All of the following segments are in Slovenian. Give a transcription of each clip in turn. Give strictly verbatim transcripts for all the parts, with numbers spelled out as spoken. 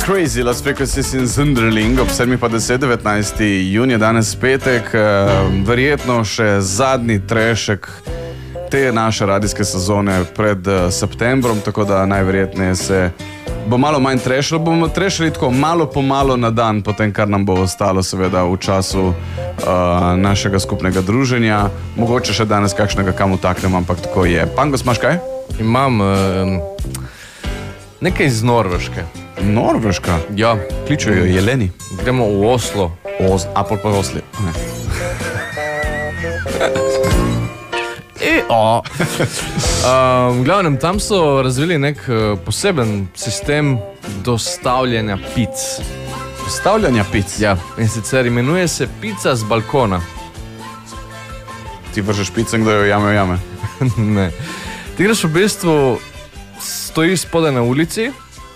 Crazy, Las Frequencies in Zunderling ob sedmih pa deset, devetnajsti junij, danes petek, verjetno še zadnji trešek te naše radijske sezone pred septembrom, tako da najverjetneje se bo malo manj trešilo, bomo trešili tako malo po malo na dan, potem kar nam bo ostalo seveda v času uh, našega skupnega druženja. Mogoče še danes kakšnega kam utaknem, ampak tako je. Pangos, imaš kaj? Imam um, nekaj iz Norveške. Norveška? Ja. Kličujo jo jeleni. Gremo v Oslo. Oz, Apol pa Osli. Ne. E, o. um, glavnem, tam so razvili nek uh, poseben sistem dostavljanja pic. Dostavljanja pic? Ja, in sicer imenuje se pica z balkona. Ti vržeš pico in kdo jo jame, jame? Ne. Ti greš v bistvu, stojiš spodaj na ulici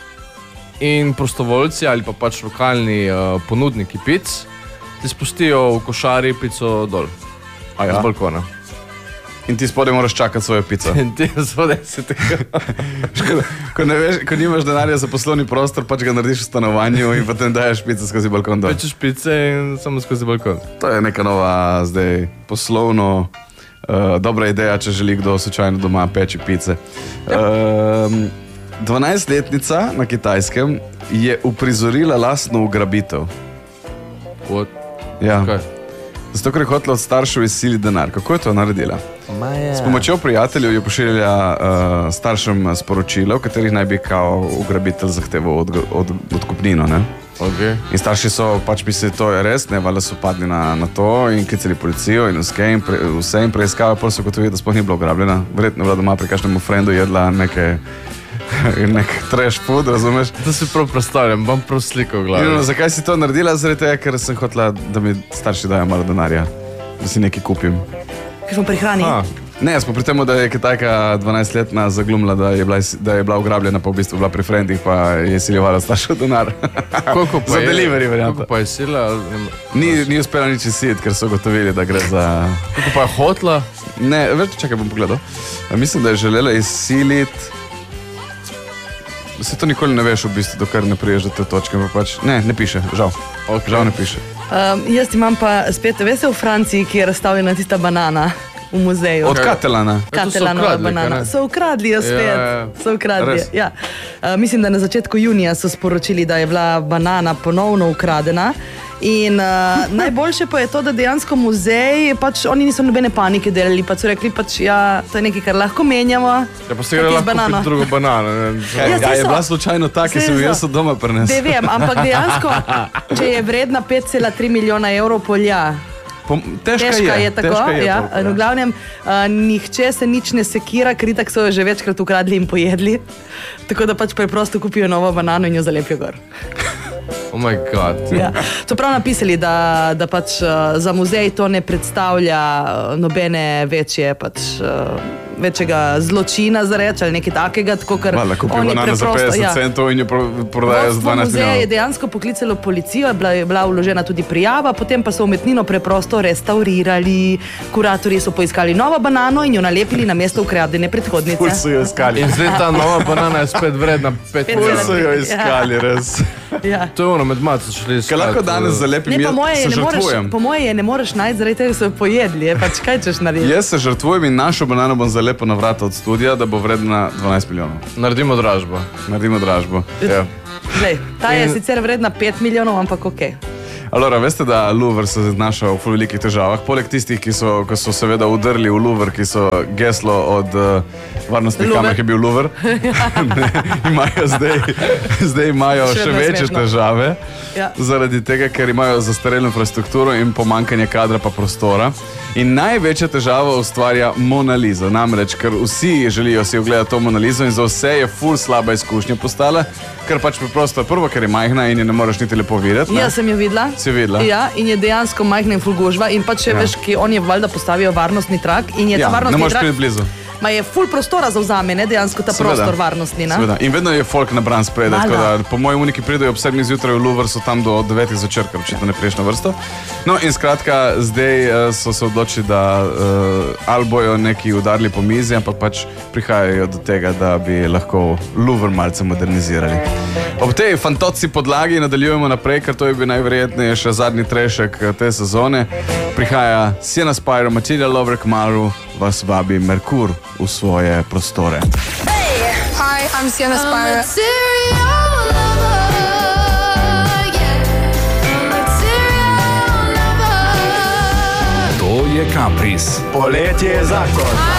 in prostovoljci ali pa pač lokalni uh, ponudniki pic ti spustijo v košari pico dol. A ja? Z balkona. In ti spodaj moraš čakati svojo pico. In ti spodaj si tako. ko, ne veš, ko nimaš denarja za poslovni prostor, pač ga narediš v stanovanju in potem daješ pico skozi balkon dol. Pečeš pice in samo skozi balkon. To je neka nova zdaj poslovno uh, dobra ideja, če želi kdo slučajno doma peči pice. Ja. Uh, dvanajstletnica na Kitajskem je uprizorila lastno ugrabitev. What? Ja. Kaj? Zato, ker je hotela od staršev izsiliti denar. Kako je to naredila? Maja. S pomočjo prijateljev je pošiljala uh, staršem sporočila, v katerih naj bi kao ugrabitelj zahteval od, od, odkupnino, ne? Okay. In starši so pač mislili, to je res, ne, valjda so padli na, na to in klicali policijo in vse in, pre, vse in preiskava, pa so gotovili, da sploh ni bila ugrabljena. Verjetno bila doma pri kakšnemu frendu jedla neke nek trash food, razumeš? To si prav predstavljam, bom prav sliko v glavi. In, no, zakaj si to naredila? Zaradi tega, ker sem hotela, da mi starši dajo malo denarja, da si nekaj kupim. Ker smo prihrani. A. Ne, smo pri temu, da je Kitajka dvanajstletna zaglumila, da je bila, da je bila ugrabljena, pa v bistvu bila pri frendih, pa je siljevala staršev denar. Koliko pa za je? delivery, verjamem. Koliko pa je sila? Ni, ni uspela nič izsiliti, ker so gotovili, da gre za... Koliko pa je hotla? Ne, več, čakaj, bom pogledal. Mislim, da je želela izsiliti... Se to nikoli ne veš v bistvu, dokar ne priješ do te točke, pa pač... Ne, ne piše, žal. Okay. Žal ne piše. Um, jaz imam pa spet, veste v Franciji, ki je razstavljena tista banana v muzeju. Od Katelana. Katelanova banana. So ukradli jo spet. Ja, so ukradli. Ja. Uh, mislim, da na začetku junija so sporočili, da je bila banana ponovno ukradena. In uh, najboljše pa je to, da dejansko muzej, pač oni niso nobene panike delali, pa so rekli, pač ja, to je nekaj, kar lahko menjamo. Ja, pa se gre lahko kupiti drugo banano. Ja, ja, ja, je bila slučajno ta, ki sem jo jaz od doma prinesel. Ne vem, ampak dejansko, če je vredna pet cela tri milijona evrov polja, Pom, težka, težka je, je tako, težka je ja. toliko, ja. V glavnem, uh, nihče se nič ne sekira, ker itak so jo že večkrat ukradli in pojedli, tako da pač preprosto kupijo novo banano in jo zalepijo gor. Oh my god. Ja. So prav napisali, da, da pač uh, za muzej to ne predstavlja uh, nobene večje, pač, uh, večjega zločina za reč ali nekaj takega. Tako, ker Hvala, kupijo oni banano za preprosto, petdeset ja. centov in jo prodajo za dvanajst muzeja milijonov. je dejansko poklicalo policijo, je bila, je bila vložena tudi prijava, potem pa so umetnino preprosto restaurirali, kuratorji so poiskali novo banano in jo nalepili na mesto ukradene predhodnice. Ful so jo iskali. In zdaj ta nova banana je spet vredna pet Ful so jo iskali, res. Ja. To je ono med maco šli iskati. Kaj lahko danes zalepim, Ne, po moje jaz je se ne moreš, žrtvujem. po moje je ne moreš najti, zaradi tega so jo pojedli, je, pač kaj češ narediti? Jaz se žrtvujem in našo banano bom zalepil na vrata od studija, da bo vredna dvanajst milijonov. Naredimo dražbo. Naredimo dražbo. Ja. Glej, ta je sicer vredna pet milijonov, ampak okej. Alora, veste, da Louvre se znašel v ful velikih težavah, poleg tistih, ki so, ki so seveda udrli v Louvre, ki so geslo od uh, varnostnih kamer, ki je bil Louvre, ne, imajo zdaj, zdaj imajo še, še večje smešno. težave, Ja. zaradi tega, ker imajo zastarelo infrastrukturo in pomankanje kadra pa prostora. In največja težava ustvarja Mona Lisa, namreč, ker vsi želijo si ogledati to Mona Liso in za vse je ful slaba izkušnja postala, ker pač preprosto prvo, ker je majhna in je ne moreš niti lepo videti. Jaz sem jo videla. Si videla? Ja, in je dejansko majhna in ful gužva in pač še Ja. veš, ki oni valjda postavijo varnostni trak in je Ja, ta ne varnostni moreš trak. priti blizu. Ma je ful prostora zauzame, ne dejansko ta Seveda. prostor varnostni. Ne? Seveda. In vedno je folk nabran spredaj, tako Valjda. da po mojem uniki pridejo ob sedmih zjutraj v Louvre, so tam do devetih zvečer, ker očitno ne priješ na vrsto. No in skratka, zdaj uh, so se odločili, da uh, ali bojo neki udarili po mizi, ampak pač prihajajo do tega, da bi lahko Louvre malce modernizirali. Ob tej fantoci podlagi nadaljujemo naprej, ker to je bil najverjetneje še zadnji trešek eh, te sezone. Prihaja Sienna Spiro, Material Lover, kmalu vas vabi Merkur v svoje prostore. Hi, I'm Sienna Spiro. To je Kapris. Poletje je zakon.